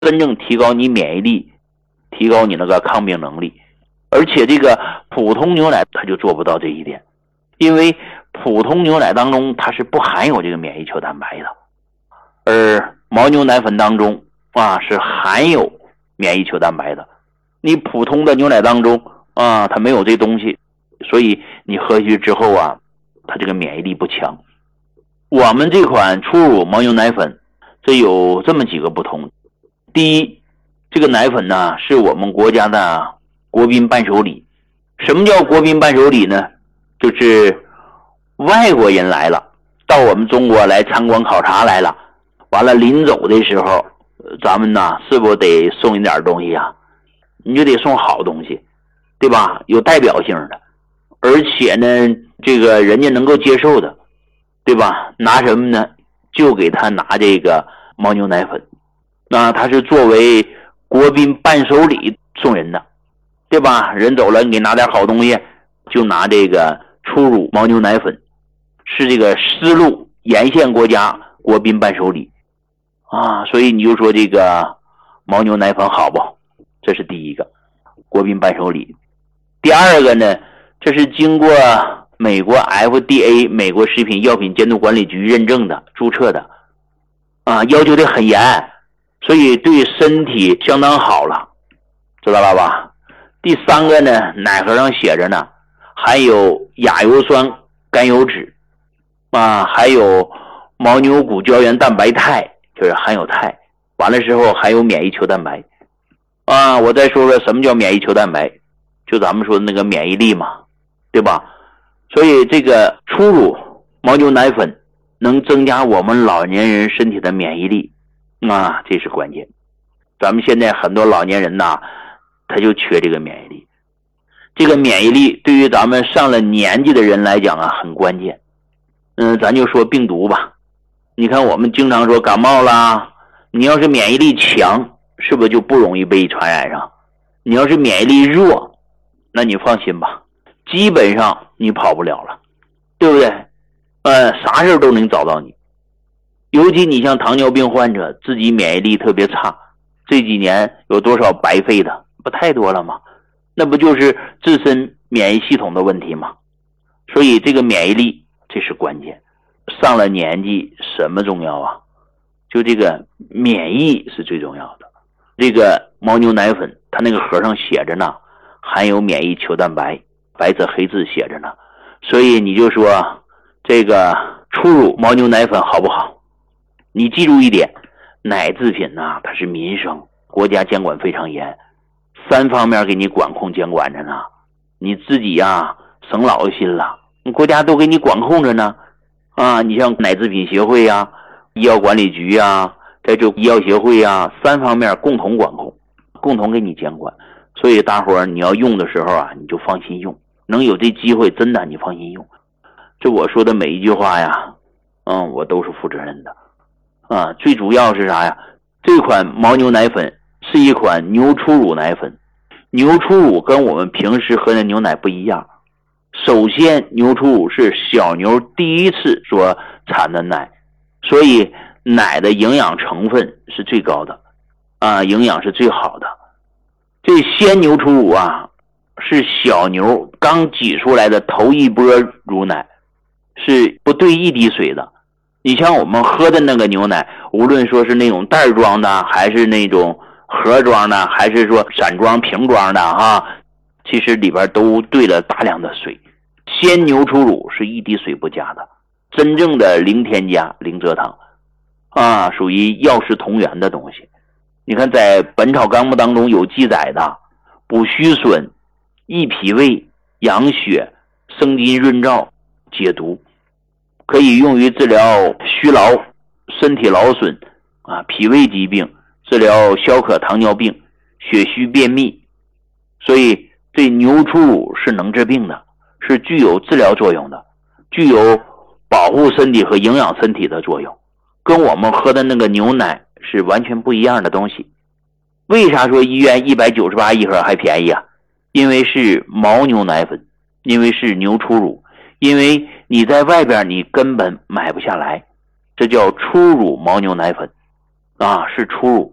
真正提高你免疫力，提高你那个抗病能力。而且这个普通牛奶它就做不到这一点，因为普通牛奶当中它是不含有这个免疫球蛋白的，而牦牛奶粉当中是含有免疫球蛋白的。你普通的牛奶当中它没有这东西，所以你喝下去之后它这个免疫力不强。我们这款初乳牦牛奶粉这有这么几个不同。第一，这个奶粉呢是我们国家的国宾伴手礼。什么叫国宾伴手礼呢？就是外国人来了，到我们中国来参观考察来了，完了临走的时候，咱们呢是不是得送一点东西啊？你就得送好东西，对吧？有代表性的，而且呢这个人家能够接受的，对吧？拿什么呢？就给他拿这个牦牛奶粉，那他是作为国宾伴手礼送人的，对吧？人走了，你给拿点好东西，就拿这个初乳牦牛奶粉，是这个丝路沿线国家国宾伴手礼所以你就说这个牦牛奶粉好不好？这是第一个国宾伴手礼。第二个呢，这是经过美国 FDA 美国食品药品监督管理局认证的注册的要求的很严，所以对身体相当好了，知道了吧？第三个呢，奶盒上写着呢含有亚油酸甘油酯还有牦牛骨胶原蛋白肽，就是含有肽，完了之后含有免疫球蛋白我再说说什么叫免疫球蛋白，就咱们说的那个免疫力嘛，对吧？所以这个初乳牦牛奶粉能增加我们老年人身体的免疫力这是关键。咱们现在很多老年人他就缺这个免疫力。这个免疫力对于咱们上了年纪的人来讲很关键。咱就说病毒吧，你看我们经常说感冒啦，你要是免疫力强，是不是就不容易被传染上？你要是免疫力弱，那你放心吧，基本上你跑不了了，对不对？啥事都能找到你。尤其你像糖尿病患者，自己免疫力特别差，这几年有多少白费的，不太多了吗？那不就是自身免疫系统的问题吗？所以这个免疫力这是关键。上了年纪什么重要啊？就这个免疫是最重要的。这个牦牛奶粉它那个盒上写着呢，含有免疫球蛋白，白色黑字写着呢。所以你就说这个初乳牦牛奶粉好不好？你记住一点，奶制品它是民生，国家监管非常严，3方面给你管控监管着呢。你自己省老心了，国家都给你管控着呢你像奶制品协会医药管理局再就医药协会3方面共同管控，共同给你监管。所以大伙儿你要用的时候你就放心用，能有这机会真的你放心用。这我说的每一句话我都是负责任的最主要是啥呀？这款牦牛奶粉是一款牛初乳奶粉。牛初乳跟我们平时喝的牛奶不一样，首先牛初乳是小牛第一次所产的奶，所以奶的营养成分是最高的营养是最好的。这鲜牛初乳是小牛刚挤出来的头一波乳奶，是不兑一滴水的。你像我们喝的那个牛奶，无论说是那种袋装的还是那种盒装的，还是说散装瓶装的其实里边都兑了大量的水。鲜牛初乳是一滴水不加的，真正的零添加零蔗糖属于药食同源的东西。你看在本草纲目当中有记载的，补虚损、益脾胃、养血、生津润燥、解毒，可以用于治疗虚劳、身体劳损脾胃疾病，治疗消渴糖尿病、血虚便秘。所以这牛初乳是能治病的，是具有治疗作用的，具有保护身体和营养身体的作用，跟我们喝的那个牛奶是完全不一样的东西。为啥说医院198一盒还便宜因为是牦牛奶粉，因为是牛初乳，因为你在外边你根本买不下来，这叫初乳牦牛奶粉是初乳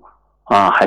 啊，还